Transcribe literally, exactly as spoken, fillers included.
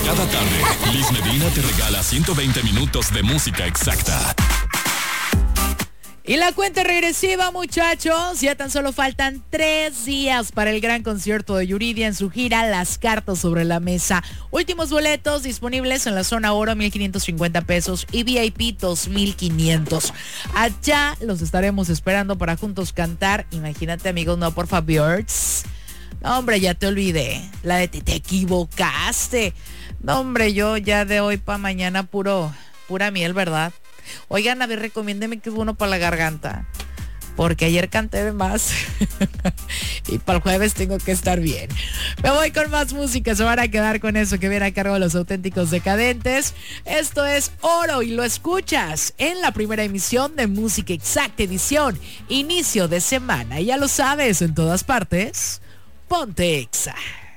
Cada tarde, Liz Medina te regala ciento veinte minutos de música exacta. Y la cuenta regresiva, muchachos. Ya tan solo faltan tres días para el gran concierto de Yuridia en su gira Las Cartas sobre la Mesa. Últimos boletos disponibles en la zona oro, mil quinientos cincuenta pesos, y V I P dos mil quinientos. Allá los estaremos esperando para juntos cantar. Imagínate, amigos, no, por favor. No, hombre, ya te olvidé. La de te, te equivocaste. No, hombre, yo ya de hoy para mañana puro, pura miel, ¿verdad? Oigan, a ver, recomiéndeme que es bueno para la garganta, porque ayer canté de más y para el jueves tengo que estar bien. Me voy con más música, se van a quedar con eso que viene a cargo de Los Auténticos Decadentes. Esto es Oro y lo escuchas en la primera emisión de Música Exacta, edición inicio de semana. Ya lo sabes, en todas partes, ponte Exa.